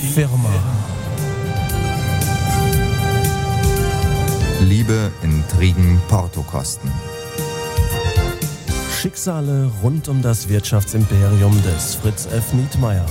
Firma. Liebe, Intrigen, Portokosten. Schicksale rund um das Wirtschaftsimperium des Fritz F. Nietmeyer.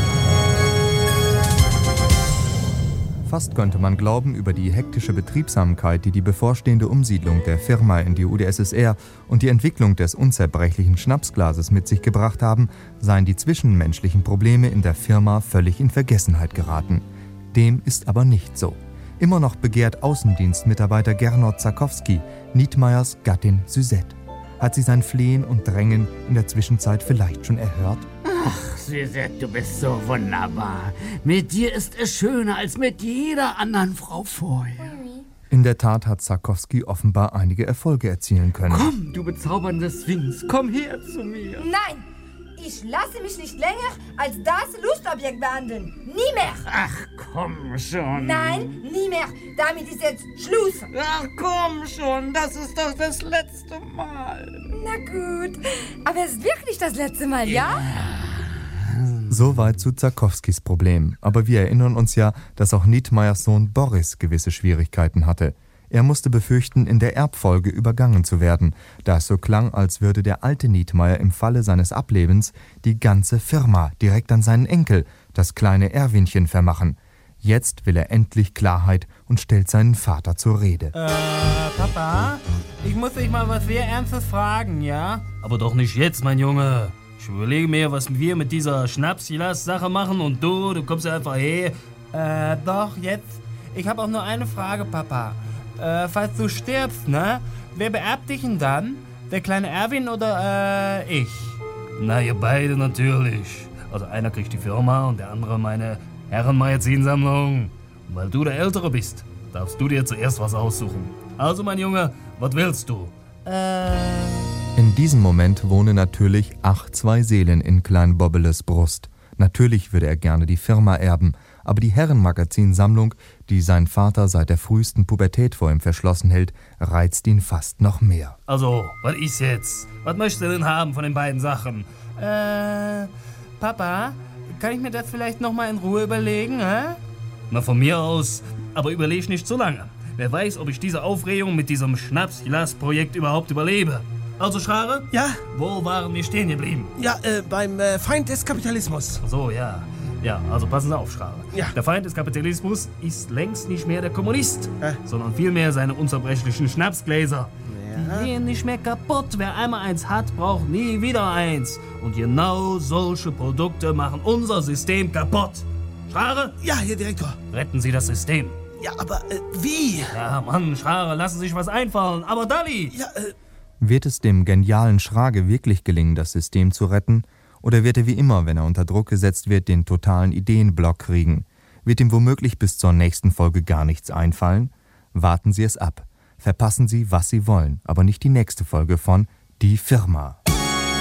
Fast könnte man glauben, über die hektische Betriebsamkeit, die die bevorstehende Umsiedlung der Firma in die UdSSR und die Entwicklung des unzerbrechlichen Schnapsglases mit sich gebracht haben, seien die zwischenmenschlichen Probleme in der Firma völlig in Vergessenheit geraten. Dem ist aber nicht so. Immer noch begehrt Außendienstmitarbeiter Gernot Zakowski Nietmeyers Gattin Suzette. Hat sie sein Flehen und Drängen in der Zwischenzeit vielleicht schon erhört? Ach, Suzette, du bist so wunderbar. Mit dir ist es schöner als mit jeder anderen Frau vorher. In der Tat hat Zakowski offenbar einige Erfolge erzielen können. Komm, du bezaubernde Sphinx, komm her zu mir. Nein, ich lasse mich nicht länger als das Lustobjekt behandeln. Nie mehr. Ach, komm schon. Nein, nie mehr. Damit ist jetzt Schluss. Ach, komm schon, das ist doch das letzte Mal. Na gut, aber es ist wirklich das letzte Mal, ja? Soweit zu Zakowskis Problem. Aber wir erinnern uns ja, dass auch Nietmeyers Sohn Boris gewisse Schwierigkeiten hatte. Er musste befürchten, in der Erbfolge übergangen zu werden, da es so klang, als würde der alte Nietmeyer im Falle seines Ablebens die ganze Firma direkt an seinen Enkel, das kleine Erwinchen, vermachen. Jetzt will er endlich Klarheit und stellt seinen Vater zur Rede. Papa, ich muss dich mal was sehr Ernstes fragen, ja? Aber doch nicht jetzt, mein Junge. Ich überlege mir, was wir mit dieser Schnaps-Sache machen und du kommst ja einfach her. Doch, jetzt. Ich habe auch nur eine Frage, Papa. Falls du stirbst, ne? Wer beerbt dich denn dann? Der kleine Erwin oder ich? Na, ihr beide natürlich. Also einer kriegt die Firma und der andere meine Herrenmagazinsammlung. Und weil du der Ältere bist, darfst du dir zuerst was aussuchen. Also, mein Junge, was willst du? In diesem Moment wohnen natürlich 2 Seelen in Klein Bobbeles Brust. Natürlich würde er gerne die Firma erben, aber die Herrenmagazinsammlung, die sein Vater seit der frühesten Pubertät vor ihm verschlossen hält, reizt ihn fast noch mehr. Also, was ist jetzt? Was möchtest du denn haben von den beiden Sachen? Papa, kann ich mir das vielleicht nochmal in Ruhe überlegen, hä? Na, von mir aus, aber überleg nicht zu lange. Wer weiß, ob ich diese Aufregung mit diesem Schnaps-Projekt überhaupt überlebe. Also, Schrare? Ja? Wo waren wir stehen geblieben? Ja, beim Feind des Kapitalismus. So, ja. Ja, also passen Sie auf, Schrare. Ja. Der Feind des Kapitalismus ist längst nicht mehr der Kommunist, sondern vielmehr seine unzerbrechlichen Schnapsgläser. Ja. Die gehen nicht mehr kaputt. Wer einmal eins hat, braucht nie wieder eins. Und genau solche Produkte machen unser System kaputt. Schrare? Ja, Herr Direktor. Retten Sie das System. Ja, aber wie? Ja, Mann, Schrare, lassen Sie sich was einfallen. Aber Dalli! Ja, Wird es dem genialen Schrage wirklich gelingen, das System zu retten? Oder wird er wie immer, wenn er unter Druck gesetzt wird, den totalen Ideenblock kriegen? Wird ihm womöglich bis zur nächsten Folge gar nichts einfallen? Warten Sie es ab. Verpassen Sie, was Sie wollen, aber nicht die nächste Folge von Die Firma.